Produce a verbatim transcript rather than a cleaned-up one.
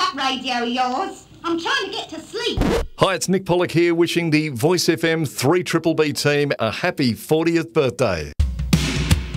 that radio of yours. I'm trying to get to sleep. Hi, it's Nick Pollock here, wishing the Voice F M three B B team a happy fortieth birthday.